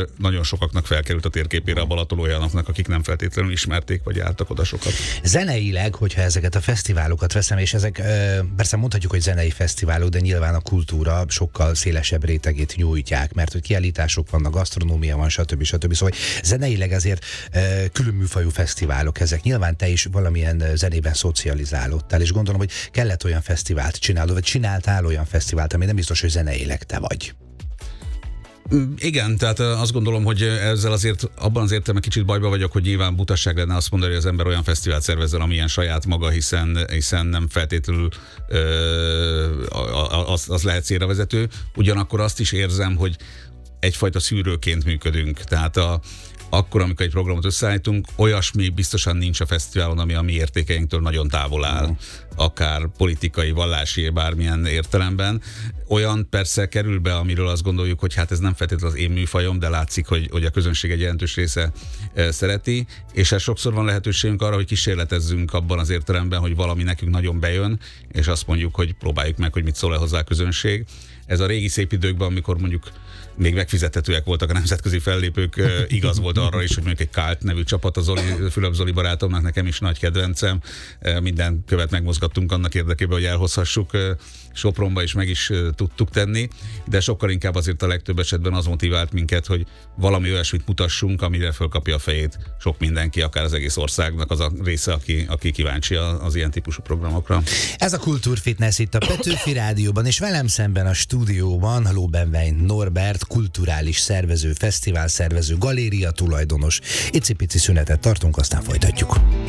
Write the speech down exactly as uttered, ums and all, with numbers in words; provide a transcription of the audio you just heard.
nagyon sokaknak felkerült a térképére a Balaton, olyanoknak, akik nem feltétlenül ismerték, vagy álltak oda sokat. Zeneileg, hogyha ezeket a fesztiválokat veszem, és ezek persze mondhatjuk, hogy zenei fesztiválok, de nyilván a kultúra sokkal szélesebb rétegét nyújtják, mert hogy kiállítások vannak, gasztronómia van, stb. stb. Szóval zeneileg azért külön műfajú fesztiválok ezek. Nyilván te is valamilyen zenében szocializálódtál, és gondolom, hogy kellett olyan fesztivált csinálni, vagy csináltál olyan fesztivált, ami nem biztos, hogy zeneileg te vagy. Igen, tehát azt gondolom, hogy ezzel azért abban az értelemben kicsit bajba vagyok, hogy nyilván butaság lenne azt mondani, hogy az ember olyan fesztivált szervezzen, amilyen saját maga, hiszen, hiszen nem feltétlenül ö, az, az lehet célra vezető. Ugyanakkor azt is érzem, hogy egyfajta szűrőként működünk. Tehát a akkor, amikor egy programot összeállítunk, olyasmi biztosan nincs a fesztiválon, ami a mi értékeinktől nagyon távol áll, akár politikai, vallási, bármilyen értelemben. Olyan persze kerül be, amiről azt gondoljuk, hogy hát ez nem feltétlenül az én műfajom, de látszik, hogy, hogy a közönség egy jelentős része e, szereti, és hát sokszor van lehetőségünk arra, hogy kísérletezzünk abban az értelemben, hogy valami nekünk nagyon bejön, és azt mondjuk, hogy próbáljuk meg, hogy mit szól-e hozzá a közönség. Ez a régi szép időkben, amikor mondjuk még megfizethetőek voltak a nemzetközi fellépők, igaz volt arra is, hogy mondjuk egy Kált nevű csapat, a Zoli, Fülöp Zoli barátomnak, nekem is nagy kedvencem, minden követ megmozgattunk annak érdekében, hogy elhozhassuk Sopronba, és meg is tudtuk tenni, de sokkal inkább azért a legtöbb esetben az motivált minket, hogy valami olyasmit mutassunk, amire fölkapja a fejét sok mindenki, akár az egész országnak az a része, aki, aki kíváncsi az ilyen típusú programokra. Ez a Kultúrfitness itt a Petőfi Rádióban, és velem szemben a stúdióban Lóbenvein Norbert, kulturális szervező, fesztivál szervező, galéria tulajdonos. Icipici szünetet tartunk, aztán folytatjuk.